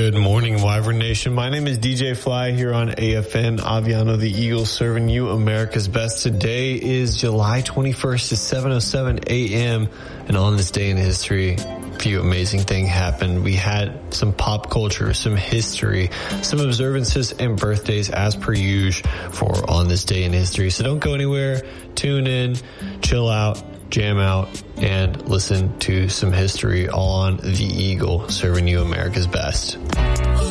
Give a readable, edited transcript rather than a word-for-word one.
Good morning, Wyvern Nation. My name is DJ Fly here on AFN, Aviano the Eagle, serving you America's best. Today is July 21st at 7:07 a.m. And on this day in history, a few amazing things happened. We had some pop culture, some history, some observances and birthdays as per usual for on this day in history. So don't go anywhere. Tune in, chill out, jam out, and listen to some history all on the Eagle, serving you America's best.